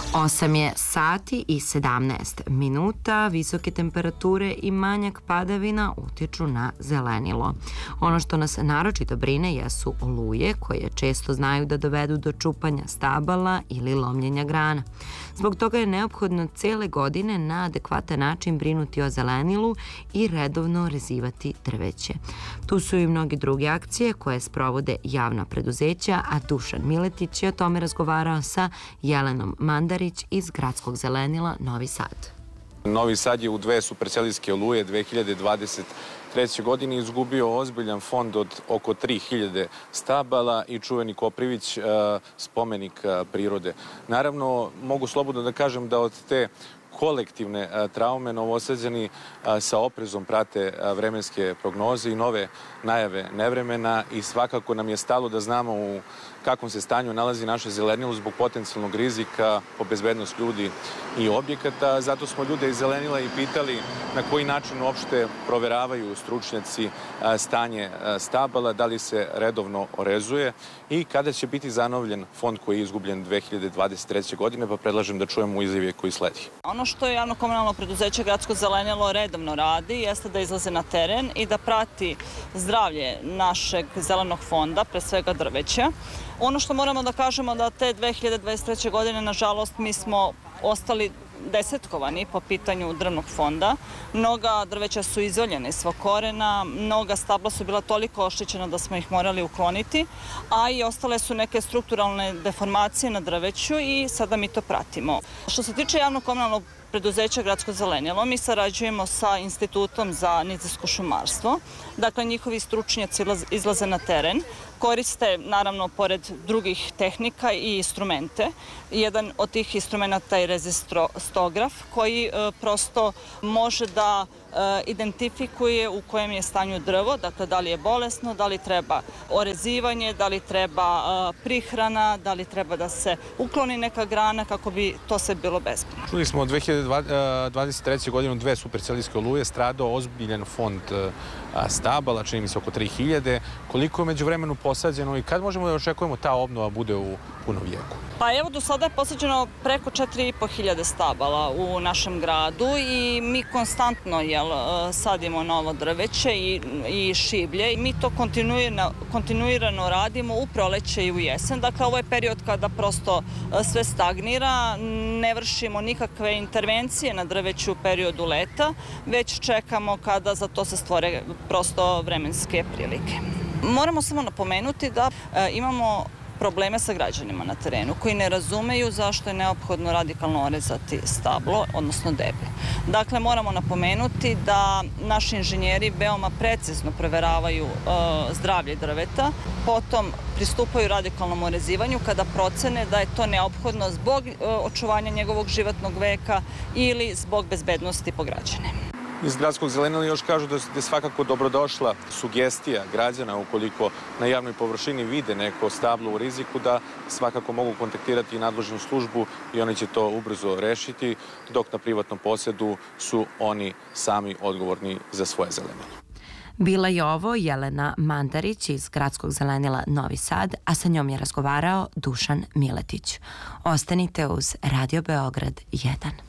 8 je sati i 17 minuta, visoke temperature i manjak padavina utiču na zelenilo. Ono što nas naročito brine jesu oluje koje često znaju da dovedu do čupanja stabala ili lomljenja grana. Zbog toga je neophodno cele godine na adekvatan način brinuti o zelenilu i redovno rezivati drveće. Tu su i mnogi druge akcije koje sprovode javna preduzeća, a Dušan Miletić je o tome razgovarao sa Jelenom Mandarić iz Gradskog zelenila Novi Sad. Novi Sad je u dve superselijske oluje 2023. godine izgubio ozbiljan fond od oko 3000 stabala i čuveni Koprivić, spomenik prirode. Naravno, mogu slobodno da kažem da od te kolektivne traume Novosađani sa oprezom prate vremenske prognoze i nove najave nevremena i svakako nam je stalo da znamo u kakvom se stanju nalazi naše zelenilo zbog potencijalnog rizika po bezbednost ljudi i objekata. Zato smo ljude iz zelenila i pitali na koji način uopšte proveravaju stručnjaci stanje stabala, da li se redovno orezuje i kada će biti zanovljen fond koji je izgubljen 2023. godine, pa predlažem da čujemo izjave koji sledi. Ono što je javno komunalno preduzeće Gradsko zelenilo redovno radi jeste da izlaze na teren i da prati zdravlje našeg zelenog fonda, pre svega drveća. Ono što moramo da kažemo da te 2023. godine, nažalost, mi smo ostali desetkovani po pitanju drvnog fonda. Mnoga drveća su izoljene iz svog korena, mnoga stabla su bila toliko oštećena da smo ih morali ukloniti, a i ostale su neke strukturalne deformacije na drveću i sada mi to pratimo. Što se tiče javno komunalnog preduzeća Gradsko zelenilo, mi sarađujemo sa Institutom za nizijsko šumarstvo. Dakle, njihovi stručnjaci izlaze na teren, koriste, naravno, pored drugih tehnika i instrumente. Jedan od tih instrumenta je rezistograf, koji prosto može da identifikuje u kojem je stanju drvo, dakle da li je bolesno, da li treba orezivanje, da li treba prihrana, da li treba da se ukloni neka grana kako bi to sve bilo bezbedno. Čuli smo od 2023. godinu dve superselijske oluje stradao ozbiljan fond stabala, čini mi se oko 3000. Koliko je među vremenu posađeno i kad možemo da očekujemo ta obnova bude u punom jeku? Pa evo, do sada je posađeno preko 4500 stabala u našem gradu i mi konstantno sadimo novo drveće i šiblje. Mi to kontinuirano radimo u proleće i u jesen. Dakle, ovo je period kada prosto sve stagnira, ne vršimo nikakve intervencije na drveću u periodu leta, već čekamo kada za to se stvore prosto vremenske prilike. Moramo samo napomenuti da imamo probleme sa građanima na terenu koji ne razumeju zašto je neophodno radikalno orezati stablo, odnosno deblje. Dakle, moramo napomenuti da naši inženjeri veoma precizno proveravaju zdravlje drveta, potom pristupaju radikalnom orezivanju kada procene da je to neophodno zbog očuvanja njegovog životnog veka ili zbog bezbednosti po građane. Iz Gradskog zelenila još kažu da je svakako dobrodošla sugestija građana ukoliko na javnoj površini vide neko stablo u riziku da svakako mogu kontaktirati i nadležnu službu i oni će to ubrzo rešiti, dok na privatnom posedu su oni sami odgovorni za svoje zelenilo. Bila je ovo Jelena Mandarić iz Gradskog zelenila Novi Sad, a sa njom je razgovarao Dušan Miletić. Ostanite uz Radio Beograd 1.